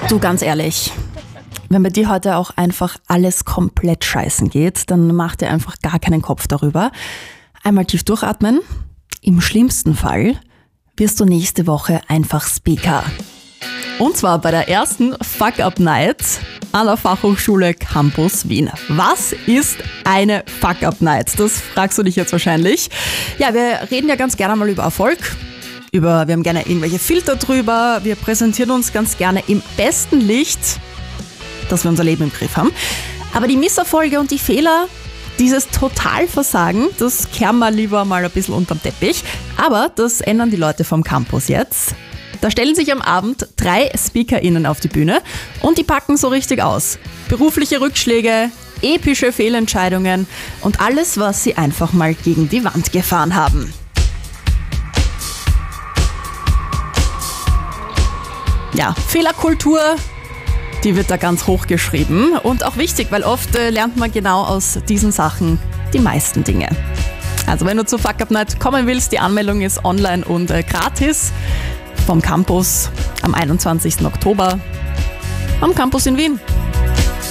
Du, ganz ehrlich, wenn bei dir heute auch einfach alles komplett scheißen geht, dann mach dir einfach gar keinen Kopf darüber. Einmal tief durchatmen. Im schlimmsten Fall wirst du nächste Woche einfach Speaker. Und zwar bei der ersten Fuck-Up-Night an der Fachhochschule Campus Wien. Was ist eine Fuck-Up-Night? Das fragst du dich jetzt wahrscheinlich. Ja, wir reden ja ganz gerne mal über Erfolg. Wir haben gerne irgendwelche Filter drüber. Wir präsentieren uns ganz gerne im besten Licht, dass wir unser Leben im Griff haben. Aber die Misserfolge und die Fehler, dieses Totalversagen, das kehren wir lieber mal ein bisschen unterm Teppich. Aber das ändern die Leute vom Campus jetzt. Da stellen sich am Abend 3 SpeakerInnen auf die Bühne und die packen so richtig aus. Berufliche Rückschläge, epische Fehlentscheidungen und alles, was sie einfach mal gegen die Wand gefahren haben. Ja, Fehlerkultur, die wird da ganz hoch geschrieben und auch wichtig, weil oft lernt man genau aus diesen Sachen die meisten Dinge. Also wenn du zur Fuck-Up-Night kommen willst, die Anmeldung ist online und gratis vom Campus am 21. Oktober am Campus in Wien.